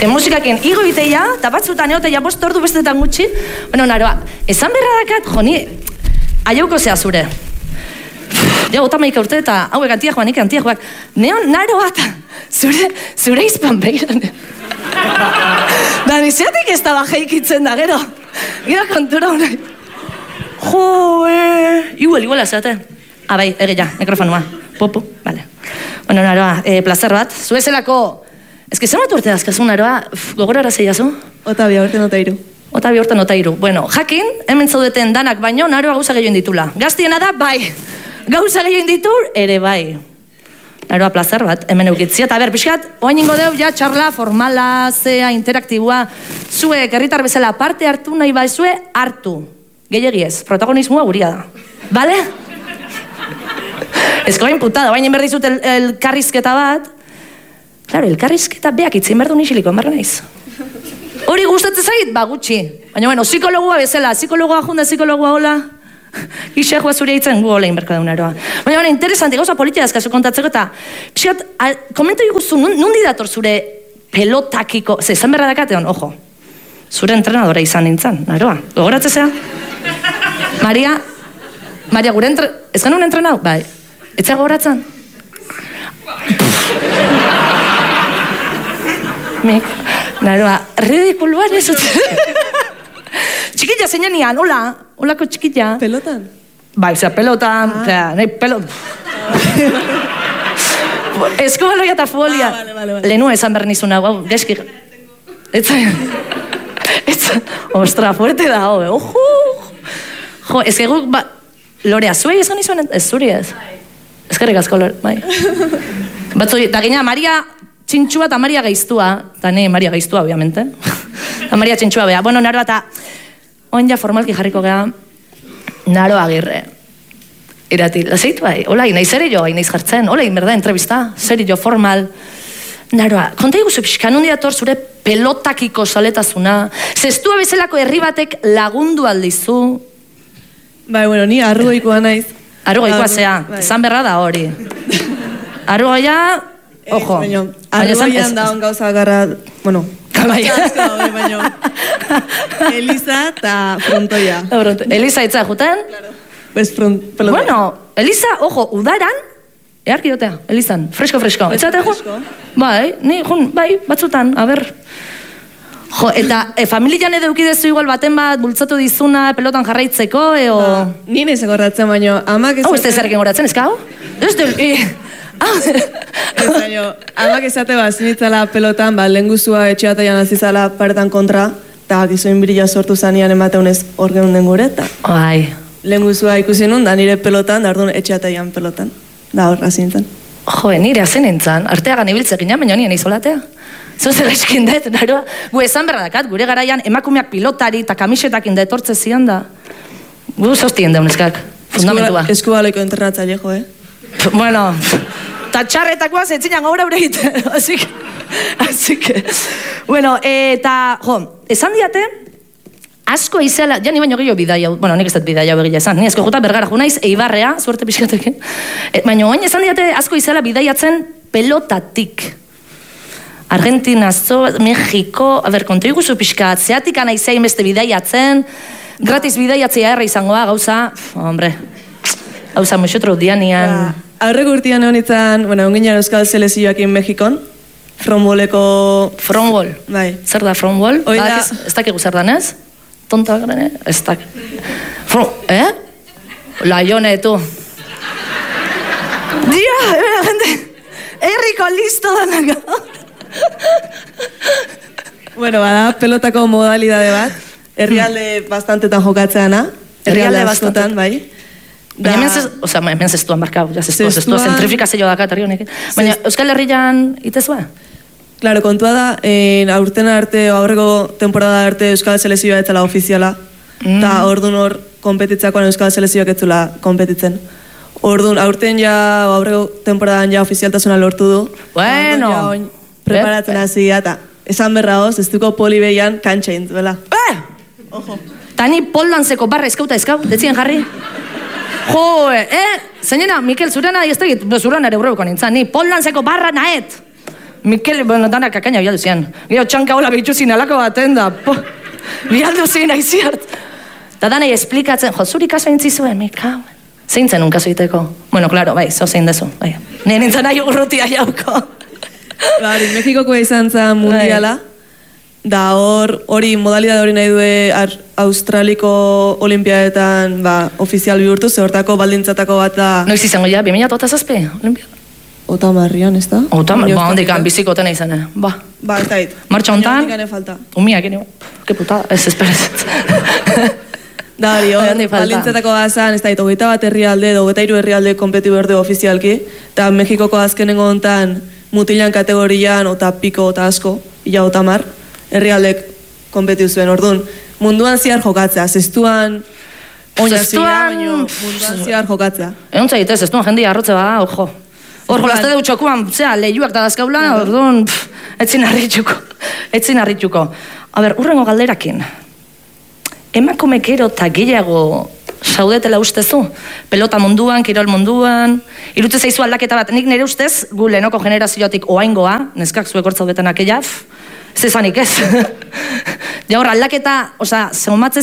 Ze musikakin igo biteia, eta batzutan egoteia bost ordu bestetan gutxi. Bueno, naroa, esan berra dakat, joni, aiauko zea zure. Ja, otamaik urte eta hauek antiagoak. Neon naroa eta zure izpan behiran. Da, niziatik ez da bajaikitzen da, gero. Gira kontura honek. Igual, azate. Bai, egia, mikrofonua. Popu, bale. Bueno, naroa, placer bat. Zuezelako, ezki zenbat urte dazkazu, naroa, gogorara zeiazu? Otabia, urte nota iru. Otabia urte nota iru. Bueno, jakin, hemen zaudeten danak baino, naroa gauza gehioin ditula. Gaztiena da, bai. Gauza gehioin ditu, ere bai. Naroa, placer bat, hemen eukitzia. Eta ber, pixkat, oain ingo deu, ja, txarla, formala, zea, interaktiboa. Zuek, herritar bezala, parte hartu nahi baizue, hartu. Gehiagiez, protagonismoa guria da. Bale? Ez que bain putada, bain inberdizut elkarrizketa bat. Claro, elkarrizketa beak itzin berdu nixiliko, enbarra naiz. Hori gustatzen zait, ba, gutxi. Baina, bueno, psikologoa bezala, psikologoa junda, psikologoa hola. Gixeagoa zure hitzen gu hola inberko daunaroa. Baina, bueno, interesante, gauza politia dazkazu kontatzeko eta pixkat, komento iguzu, nundi dator zure pelotakiko, ze, zan berra dakateon, ojo, zure entrenadora izan nintzen, naroa, gogoratzea? Maria, gure ez genuen entrenau? Bai, etzea gogoratzen? Naroa, ridikuluan ez txikilla zeinian, holako txikilla. Pelotan? Bai, zera, pelotan, nahi pelotan. Eskobaloia eta folia. Vale. Lehenua esan behar nizuna, geski. Ostra, fuerte da, ojo. Jo, ez eguk, Lorea, zuei esan nizuen, ez zuri ez? Ezkerrik asko, Lore, bai. Batzui, eta gina, Maria txintxua eta Maria geiztua, eta ne Maria geiztua, obviamente. Eta Maria txintxua bea. Bueno, naroa, eta oin ja formalki jarriko geha, Naro Agirre. Irati, laseitu bai, hola, inaiz ere jo, inaiz jartzen, hola, inberda, entrevista, zeri jo, formal. Naroa, konta iguzu pixkan, hundi dator zure pelotakiko saletazuna, zestua bezalako herri batek lagundu aldizu. Bai, bueno, ni arrugoikoa naiz. Arrugoikoa zea, zan berra da hori. Arrugoia, ojo. Arrugoian da on gauza garra, bueno, Elisa eta frontoia. Elisa itza juten? Pues pelotea. Bueno, Elisa, ojo, udaran, earki jotea, Elisan, fresko. Etzate jo? Bai, bai, batzutan, a ber. Jo, eta familian edo eukidezu igual baten bat bultzatu dizuna pelotan jarraitzeko, eo... Ni nahi goratzen, baino, amak ez... Hau, ez da zerrekin goratzen, ez kau? Ez da, amak esate bat zinitzala pelotan, lehenguzua etxeataian azizala paretan kontra, eta gizoin birila sortu zanean emateunez hor geunden gure, eta... Bai. Lehenguzua ikusi nun, da nire pelotan, da orduan etxeataian pelotan. Da hor, azintzen. Jo, nire azen entzan, arteagan ibiltzekin ja, baina nien izolatea. Zozela eskin dut, naroa. Gu esan berra dakat, gure garaian emakumeak pilotari eta kamisetakin da etortze zian da. Gu zostien deunezkak, fundamentua. Eskubaloiko entrenatzaile, jo, Bueno, eta txarretakoa zetzinan gaur aure egiten, así que, bueno, eta, jo, esan diate, asko izela, ja ni baino gehiago bidaia, bueno, nik ez dut bidaia begia esan, ni asko jota bergara jo naiz, Eibarrea, suerte pixkatekin, baina oain esan diate, asko izela bidaiatzen pelotatik. Argentina, Mexiko, a ber, kontu iguzu pixkat, zeatik anaizea inbeste bidaiatzen, gratis bidaiatzea erra izangoa, gauza, hombre, gauza muxotro dianian. Aurreko urtean honitzen, bueno, onginan euskal selezioakin Mexikon, Frontboleko... Frontbol? Bai. Zer da Frontbol? Ez dakigu zer danez? Tonta garen, ez dak... Laione, tu. Dia, gente, erriko listo danak. Bueno, bada, pelotako modalidade bat, herrialde bastantetan jokatzeana. Herrialde bastantetan, bai. Baina hemen zestuan barkau, zestua zentrifikazio dakat herri honekin. Baina Euskal Herrian itezua? Claro, kontua da, aurten arte, aurreko temporada arte Euskal Selezioa etzela ofiziala, eta orduan hor kompetitzakoan Euskal Selezioak etzula kompetitzen. Orduan, aurten ja, aurreko temporadan ja ofizialtasuna lortu du. Bueno! Preparatzen hasi eta esan berra hoz, ez duko polibeian kantxa intzuela. Ojo. Ta ni poldantzeko barra eskauta eskau, detzien jarri? Jo, zeinena, Mikel, zurena ez tegit, zurena ere urreuko nintzen, ni poldantzeko barra naet. Mikel, bueno, danak kakaina bialdu zian. Gero txanka hola behitu zin alako baten da, po. Bialdu zin aiziart. Eta danei esplikatzen, zuri kaso egin zizuen, Mika. Zein zen un kaso egiteko? Bueno, claro, bai, zo zein dezu. Bai. Nien nintzen nahi urrutia jauko. Bari, Mexikoko izan zen mundiala. Da hori modalidade hori nahi du Australiko olimpiadetan ofizial bihurtu, zehortako baldintzatako bat da... Noiz izango ja, 2008 olimpiada? Otamarrian, ez da? Otamarrian, hondikan bizikotena izan, ba. Ba, ez da hit. Martxa hontan, umiak, que putada, ez esperez. Da hori, baldintzetako bazan, ez da hit, 21 herrialde, 23 herrialde konpetu berde ofizialki, eta Mexikoko azkenengo hontan mutilan kategorian, ota piko, ota asko, ila otamar, herrialdek konpetiu zuen, orduan, munduan ziar jokatzea, zestuan, munduan ziar jokatzea. Egon zaitez, zestuan jendia arrotze bada, ojo. Hor, jolazte dugu txokuan, lehiuak da dazkaula, orduan, etzin harrituko. A ber, urrengo galderakin. Emakumekero eta gehiago saudetela ustezu? Pelota munduan, kirol munduan, irutze zaizu aldaketa bat, nik nire ustez, gu lehenoko generaziotik oaingoa, neskak zuek hortzaudetan akeia, zezanik ez. Ja hor aldaketa, zeumatze